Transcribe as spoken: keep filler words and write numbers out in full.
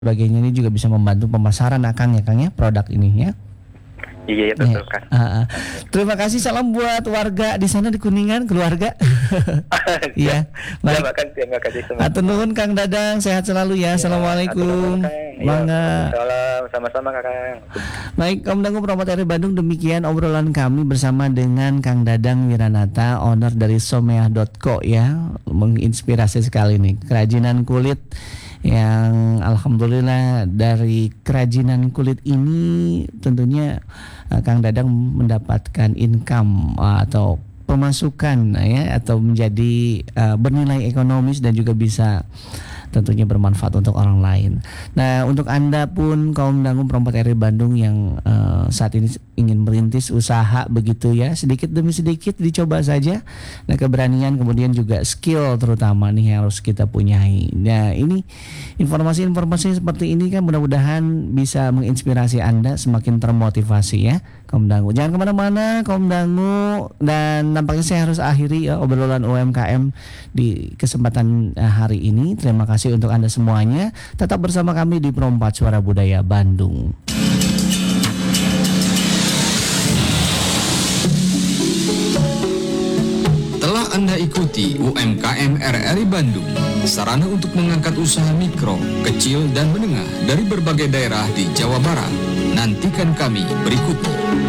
sebagainya ini juga bisa membantu pemasaran Akang ya Kang ya, produk ini ya. Iya, betul kan. Uh, uh. Terima kasih, salam buat warga di sana di Kuningan, keluarga. Iya, baik. Terima kasih semua. Atur nuhun Kang Dadang, sehat selalu ya. Assalamualaikum. Bangga. Salam, sama-sama Kakang. Baik, Om Dangu Promoteri Bandung, demikian obrolan kami bersama dengan Kang Dadang Wiranata, owner dari someah dot co ya. Menginspirasi sekali nih, kerajinan kulit yang alhamdulillah dari kerajinan kulit ini tentunya uh, Kang Dadang mendapatkan income uh, atau pemasukan uh, ya atau menjadi uh, bernilai ekonomis dan juga bisa tentunya bermanfaat untuk orang lain. Nah, untuk Anda pun kaum dangu perompak R I Bandung yang uh, saat ini ingin merintis usaha begitu ya, sedikit demi sedikit dicoba saja. Nah, keberanian kemudian juga skill terutama nih yang harus kita punyai. Nah, ini informasi-informasi seperti ini kan mudah-mudahan bisa menginspirasi Anda semakin termotivasi ya, kaum dangu. Jangan kemana-mana kaum dangu, dan nampaknya saya harus akhiri ya obrolan U M K M di kesempatan uh, hari ini. Terima kasih untuk Anda semuanya. Tetap bersama kami di Perompak Suara Budaya Bandung. Telah Anda ikuti U M K M R R I Bandung, sarana untuk mengangkat usaha mikro, kecil, dan menengah dari berbagai daerah di Jawa Barat. Nantikan kami berikutnya.